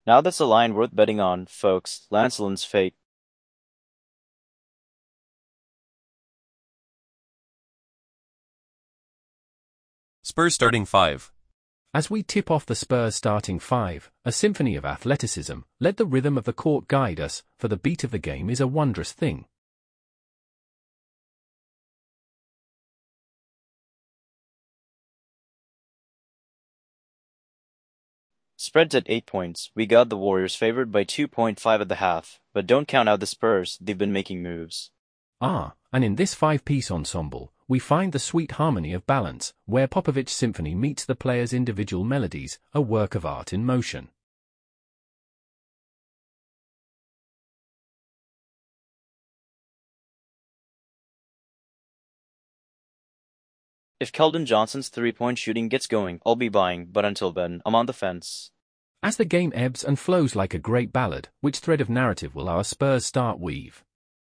Now that's a line worth betting on, folks. Lancelot's fate. Spurs starting 5. As we tip off the Spurs starting 5, a symphony of athleticism, let the rhythm of the court guide us, for the beat of the game is a wondrous thing. Spread's at 8 points. We got the Warriors favored by 2.5 at the half, but don't count out the Spurs, they've been making moves. And in this five-piece ensemble, we find the sweet harmony of balance, where Popovich's symphony meets the players' individual melodies, a work of art in motion. If Keldon Johnson's three-point shooting gets going, I'll be buying, but until then, I'm on the fence. As the game ebbs and flows like a great ballad, which thread of narrative will our Spurs start weave?